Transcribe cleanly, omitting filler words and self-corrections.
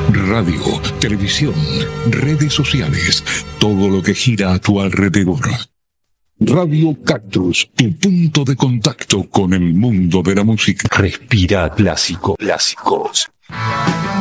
Radio, televisión, redes sociales, todo lo que gira a tu alrededor. Radio Cactus, tu punto de contacto con el mundo de la música. Respira clásico. Clásicos.